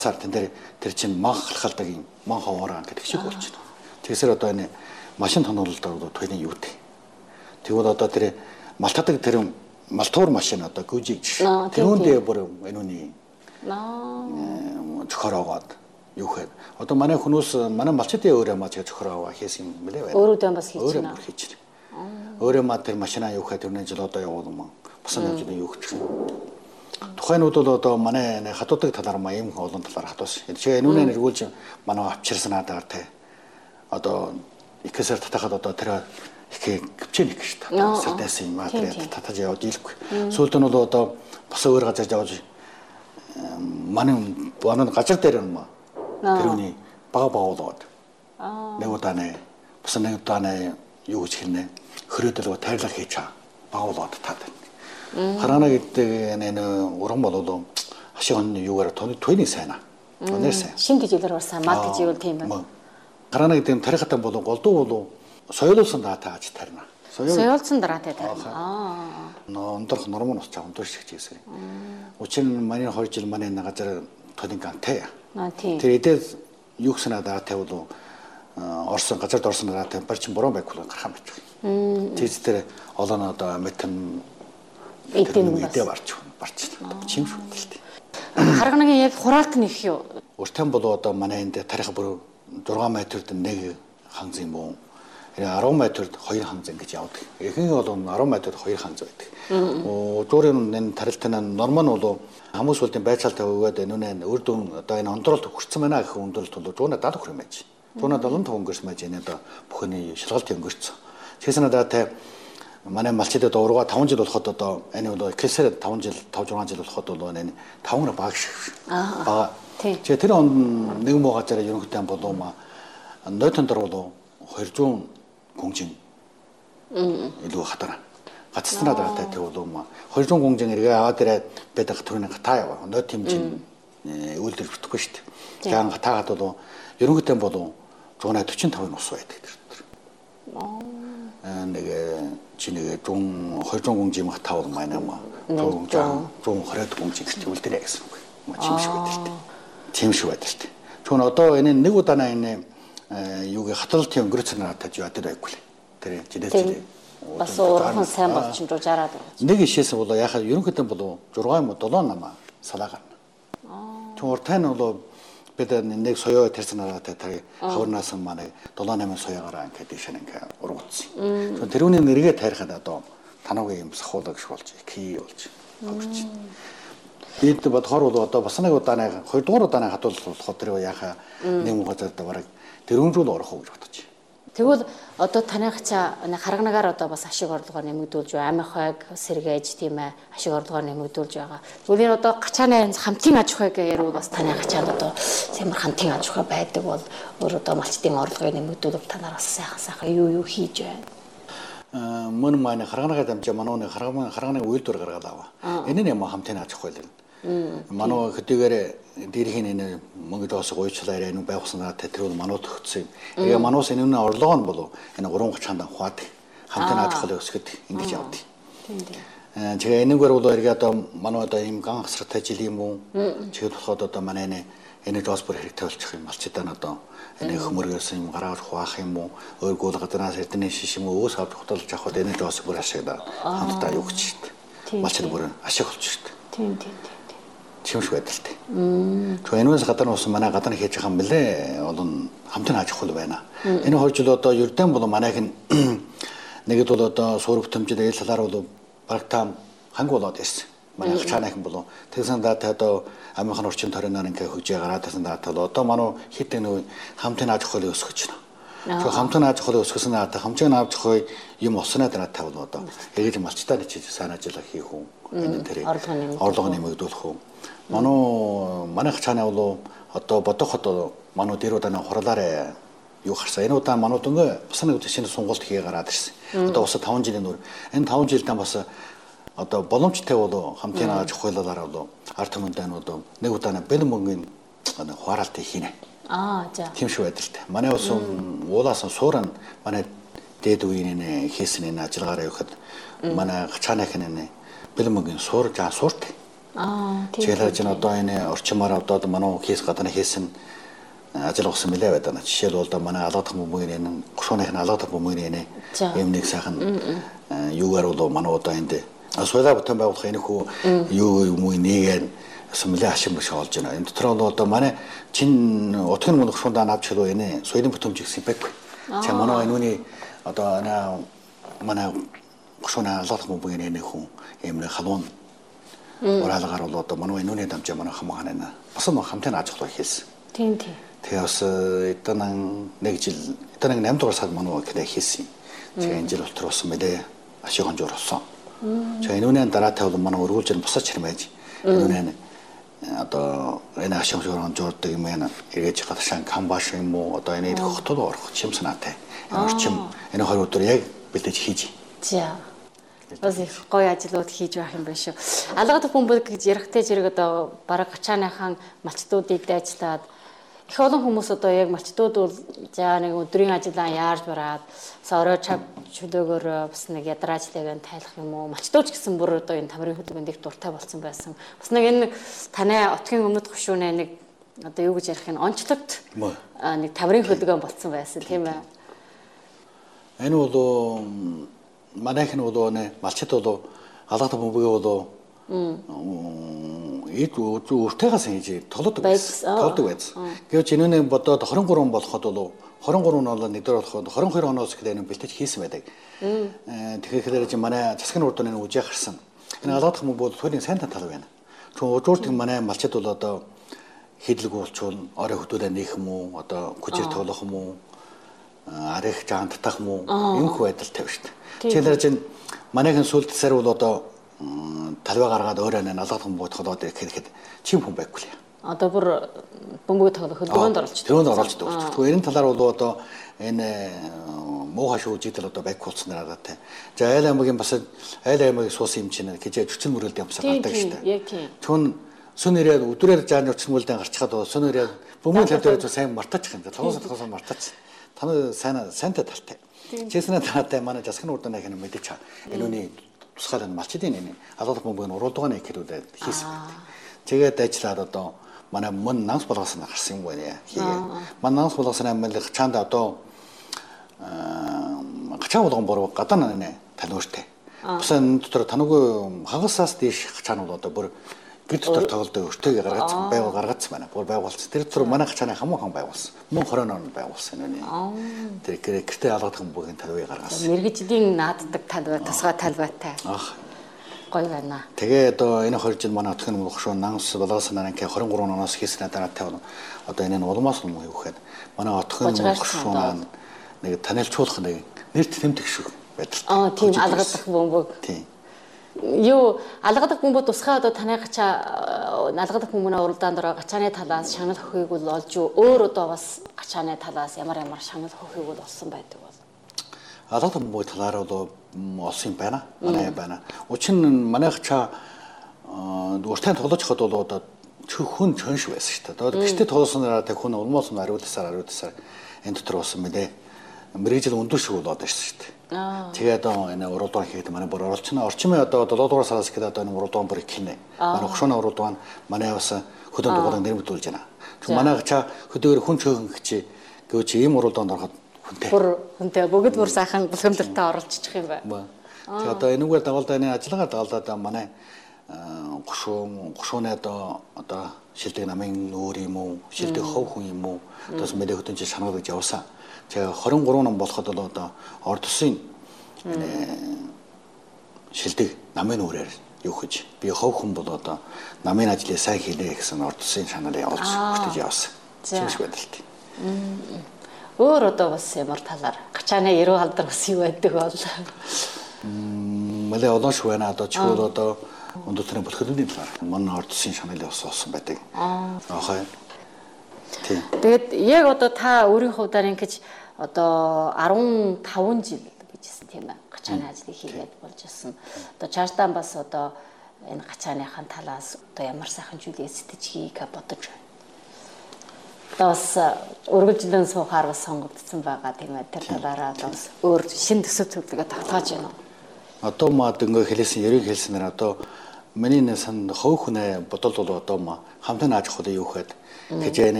цаар тэн дээр тэр чинь манхалхалдаг юм манхаораа гэдэг шиг болж байна. Тэгсэр одоо энэ машин тоноололд туйлын юу те. Тэгвэл одоо тэр малтадаг тэр малтуур машин одоо гүжиж тэрүүндээ бүр энүүний зохиороод юу хэд. Одоо манай хүмүүс манай малчдын өөрөө маа зохиороо хийсэн юм билээ байна. Өөрөө бас хийж байна. Өөрөө хийж байна. Өөрөө маа тэр машинаа юу хэд тэрний жил одоо явуулсан юм. Басан хэмжээний юу гэх юм. Тухайнууд бол одоо манай хатуудаг талаар маа юм олон талаар хатуус. Тэгэхээр энүүнээ нэргүүлж манай авчирсан надаар те. Одоо ихэсэр татахад одоо тэр их гүчэн их шүү дээ. Сэтээс юм аа тэр татаж яваад ийлэхгүй. Сүүлд нь бол одоо бас өөр газар явж манай газар дээр юм аа. Тэрүүний бага болоод. Нэг удааны бас нэг удааны юу гэж хэлнэ. Хөрөөдөлгөө тайрлах хийж чаа. Бага болоод таад. Харана гэдэг энэ уран болоо хашигны юугаар тойны сайна. Өнөр сайн. Шинэ гэжүүлэр бас мал гэжүүл тийм байна. Харана гэдэг тарихтай болоо голдуу болоо соёлуулсан даатаач тарина. Соёлсон дараатай тарина. Ондрох нормон ус чам өндөр шиг чийсэр. Учир нь манай 2 жил манай газар тойны гантай. Тэр эдээ юу гэснээр даатай болоо орсон газард орсон даатай барчин бороо байхгүй гарах юм байна. Тэд тэр олон одоо метэн эдээ барч чим шүү дээ. Харганагийн яг хураалт нь их юу? Уртан болоо одоо манай энд тарих бүр 6 метрд нэг ханз юм уу? 10 метрд 2 ханз ингэж явдаг. Ихэнх бол 10 метрд 2 ханз байдаг. Өөрөөр энэ тарилтын норм нь бол хүмүүс үлдийн байцаалтай өгөөд энүүнээ үр дүн одоо энэ ондролт хүрсэн байна гэх өндөрлөлт бол 170 хүрэх юм байж. 175 өнгөрсөн байж энэ одоо бүхний шалгалт өнгөрсөн. Тэгээс надад та манай малчидад ургаа 5 жил болоход одоо энэ бол клэсээр 5 жил 5 6 жил болоход бол энэ 5 баг шиг. Бага. Тэгээ тэр он нэг муу газар ерөнхийдөө болоо ма нойтон дор болоо 200 гүнжин илүү хатар. Гацснаа даатай тэг болоо ма 200 гүнжин эргээ аваад ирээд бэдэх төрний гата яваа. Нойт хэмжин үйлдэл бүтэхгүй шүү дээ. Тэгээ гатаагаад болоо ерөнхийдөө болоо 145 ус байдаг тэр. Нэг чиний 200 гүнжин гатаа бол манай ма 120 гүнжин гэж үйлдэлээ гэсэн үг. Чимшгүй байдаг. Чимшгүй байдаг. Түүн одоо энэ нэг удаанаа энэ юуг хаталтын өнгөрцөн надад юу адил байггүй л. Тэр жилээ. Бас уурхан сайн болчихсон 60-аад. Нэг ишээс бол яхаа ерөнхийдөө бол 6 юм уу 7 намаа салаагаа. Түүн уртайн бол бид нэг соёо тэрснараа тэр хаврнаас манай 7-8 соёогаараа ингээд ишэн ингээд ургуутсан. Тэрүүний нэргээ тарихад одоо танаагийн юм сахуулаг шиг болж ки болж огч. Бид бодохоор бол одоо бас нэг удааны 2 дугаар удааны хатуулах тэр яхаа нэг газар бараг дөрвөн жил орох уу гэж бодож байна. Тэгвэл одоо таних цаа харганагаар одоо бас ашиг орлогоо нэмэгдүүлж амихайг сэргээж тийм ээ ашиг орлогоо нэмэгдүүлж байгаа. Зүгээр одоо гачааны хамтын аж ахуйг ярил бас таних цаад одоо сэмэр хамтын аж ахуй байдаг бол өөр одоо малчдын орлогыг нэмэгдүүлэх танаар бас сайхан юу хийж байна. Мөн манай харганагаар дамжаа манууны харганы үйлдвэр гаргаад аваа. Энэ нь юм хамтын аж ахуй л. Мануу хэдийгээр дээрхийн энэ мөнгөд бас гойчлаа энэ байгуулснаа тэр бол манууд өгсөн. Тэгээ мануус энэ орлого нь болов энэ 3-30 хандаа хуваад хамтын аж ахуй өсгөд ингэж явдаг. Тэгээ энэгээр бол эргээ одоо мануу одоо ийм ган хасралтай жил юм уу? Чихэд болоход одоо манай энэ жос бүр хэрэгтэй болчих юм малчдаа одоо энэ хөмөргөөс юм гараар хуваах юм уу? Өөргөл гаднаас эрдэнэ шиш юм уу? Өөс авч худалдаж авахд энэ жос бүр ашигла хамтдаа юу гэж шít. Малчд бүр ашиг болж шít. Тийм. Чимш байдалтай. Түүнээс гадна ус манай гадна хийж байгаа юм бэлээ. Олон хамтын аж ахуй байна. Энэ 2 жил одоо ердэн бол манайх нэгэд бол одоо суурь бүтэмжид ил талаар бол барагтаа ханг болоод ирсэн. Манай хачаанайхан бол тэгсэн даа одоо амынхан орчин торинаар ингээ хөгжээ гараад байсан даа одоо манай хит нэг хамтын аж ахуй өсгөж байна. Тэгэхээр хамтын аж ахуй өсгөсөн даа хамтын аж ахуй юм олсноо дараа тавил одоо эргэж малчтаа чи сайн ажиллах хийх үү. Энэ тэр орлого нэмэгдүүлэх үү. Манай хачааны бол одоо бодох одоо манай дээр удааны хурлаараа юу гарсан. Энэ удаа манай дөнгө бас нэг шинэ сонголт хий гараад ирсэн. Одоо бас 5 жилийн нүр. Энэ 5 жилдээ бас одоо боломжтой бол хамтын аж ахуйлалаараа бол ард түмэндээ бол нэг удааны бэлэн мөнгөний хураалтыг хийнэ. За. Тийм шүү байдалтай. Манай ус уулаас сууран манай дээд үеийн хийсэн энэ ажиллагаараа явахад манай хачааных энэ бэлэн мөнгөний суурж суурт тийм. Жишээлбэл чинь одоо энэ орчмоор одоо манай кейс гадна хийсэн ажил болсон мэлээ байдаг. Жишээлбэл одоо манай алгадах бөмбөгийн энэ гушууных нь алгадах бөмбөгийн энэ юм нэг сайхан юугаар бол манай одоо энд соёлоо бүтээн байгуулах энэ хүү юу юм уу нэгээр сумлаа ашиг биш олж байна. Энэ дотор бол одоо манай чин утгын мөн гушуундаа навч хэлөө энэ соёлын бүтэмж гэсэн байхгүй. Чам манай энүүний одоо манай гушууны алгадах бөмбөгийн энэ хүн юм нэг халуун уралгаар бол одоо манай энүүний дамжаа манай хамгааны бас хамтын аж ахуй хийсэн. Тийм. Тэгээ бас эдэн нэг жил эдэн 8 дугаар сард манай кэдэ хийсэн. Тэгээ энэ жил болтор болсон мэлээ ашиг хонжор болсон. Тэгээ энүүний дараатай бол манай өргүүлж босож хэрмэж энүүний одоо энэ ашиг хонжордог юм яна эргэж гадшаан камбаш юм уу одоо энэ хотод орох чим санаатай. Энэ орчим энэ 20 өдөр яг бэлдэж хийж. За. Бас их гоё ажлууд хийж байх юм байна шүү. Алгадах бөмбөг гэж ярихтэй зэрэг одоо бараг гачааныхан малчдуудыг дайчлаад их олон хүмүүс одоо яг малчдууд бол за нэг өдрийн ажиллаа яарж бараад орой чав чөлөөгөөр бас нэг ядраажлыг тайлах юм уу малчдууч гэсэн бүр одоо энэ тамирын хөдөлгөөнд их дуртай болсон байсан. Бас нэг энэ таны отгийн өмнөд гушүүнээ нэг одоо юу гэж ярих юм онцлогт нэг тамирын хөдөлгөөн болсон байсан тийм ээ. Энэ бол манайх нь бол малчд бол алгадах бөмбөгийг бол эд өөртөөс хийж тоглодог байсан. Гэвч энэний бодоод 23 болоход бол 23 нь бол нэгдүгээр болоход 22 оноос ихлээр бэлтэж хийсэн байдаг. Тэгэхээр чи манай засгийн урдны үжээ гарсан. Энэ алгадах бөмбөг бол төрийн сайн тал байна. Тэгвэл уужуурт манай малчд бол одоо хийдлэг уулчвал орой хөдөлөө нээх юм уу одоо күжээр тоглох юм уу арих жаан татах юм уу энэ хүү байдал тавь шүү дээ. Тэгэхээр чинь манайхын сүлд сар бол одоо талбай гаргаад өөрөө налгах бөмбөг тоглоод ирэхэд чим хүн байхгүй л. Одоо бүр бөмбөг тоглох хөдөлгөөнд оролцдог. Тэрөнд оролцдог. Тэгэхээр энэ талаар бол одоо энэ муухай шүүжидэл одоо байхгүй болсноор агатай. За айл аймгийн бас айл аймгийн суусан юм чинь гэж жүцэн мөрөлд юмсаа гардаг шүү дээ. Яг тийм. Түн сүн ирээд өдрөөр жааны жүцэн мөрөлд гарчихад сүн ирээд бөмбөг тавьдаг сайн мартаачих юм. Тоглосон мартаач. Таны сайнтай талтай. Чэснэ талтай манай засгийн урдны их мэдээч энүүний тусгай малчдын энэ алгадах бөмбөгийн уралдааны ихрүүдэд хийсэн байдаг. Тэгээд ажиллаад одоо манай мөн нанс болгосон гарсан юм байна. Манай нанс болгосон амлах чаанд одоо гачаа болгон бороо гадаа нэ таниуртай. Бас энэ дотор танаагүй хагасаас дээш гачаан бол одоо бүр гэр дотор тоглолтоо өртөөгээ гаргацсан байна. Бүр байгуулсан. Тэр дотор манай гачааны хамаахан байгуулсан. Мөн 20 он байгуулсан энэ. Тэр гэртээ алгадах бөмбөгийн талбайг гаргасан. Мэргэжлийн нааддаг талбай, тусгай талбайтай. Гоё байна. Тэгээ одоо энэ 20 жил манай отгын гушуун нанс болгосон анки 23 оноос хийсэн дараатай одоо энэ улмаас юм юу гэхэд манай отгын гушуун нэг танилцуулах нэг нэр тэмдэг шиг байдал. Тийм алгадах бөмбөг. Тийм. Юу алгадах бөмбөг тусгай одоо таны гачаа алгадах бөмбөгийн уралдаанд ороо гачааны талаас шагнал хөхийг бол олж өөр одоо бас гачааны талаас ямар шагнал хөхийг бол олсон байдаг бол. Алгадах бөмбөгийн талаар бол олсон юм байна. Манай байна. Учир нь манай гачаа уртын тоглож хад бол одоо хүн чөнш байсан шүү дээ. Одоо гэртээ тоглосноор та хүн улмаас нь ариулсаар энэ дотор болсон мөлий. Мэргэжил өндөр шиг болоод байна шүү дээ. Тэгээд энэ уралдаан хийхэд манай бүр оролцсон. Орчмын одоо 7 дугаар сараас гээд одоо энэ уралдаан бүр ихнэ. Манай гушууны уралдаан манай бас хөдөө дугаарыг нэрмэдүүлж байна. Тэгвэл манай гачаа хөдөөр хүн чөөхөн гिच гэвч ийм уралдаанд ороход хүнтэй. Бүр хүнтэй бүгд бүр сайхан бүлгэмдэлтэй оролцчих юм байна. Тэгээд одоо энэгээр дагалдаа энэ ажиллагаа дагалдаад манай гушууны одоо шилдэг намын нүүр юм уу, шилдэг хов хүн юм уу, одоо мэлээ хөдөнч шанал гэж явсан. Тэгээ 23 он болоход бол одоо орд тусын шилдэг намын нүүрээр юу гэж би хов хүн бол одоо намын ажлыг сайн хийлээ гэсэн орд тусын шаналыг явуулж хүртэж явсан. Чимш байдалт. Өөр одоо бас ямар талаар гачааны 90 алдар бас юу байдаг бол мэлээ олон шүү байна. Одоо чигээр одоо өндөртний бүлхэдний талаар манай орд тусын шаналыг бас олсон байдаг. Ахаа. Тийм. Тэгээд яг одоо та өөрийн хувьдаа ингэж одоо 15 жил гэжсэн тийм ээ. Гачааны ажлыг хийгээд болж ирсэн. Одоо чаартан бас одоо энэ гачааныхаа талаас одоо ямар сайхан зүйлээ сэтгэж хийх бодож байна. Одоо бас үргэлжлэн суухаар бас сонгогдсон байгаа тийм ээ. Тэр талаараа бас өөр шин төсөв төлөвлөгөө тогтоож байна уу? Одоо маа дөнгө хэлсэн, ерөнхий хэлснээр одоо миний сан хов хүнээ бодол бол одоо хамтан аж ахуй юу гэхэд гэж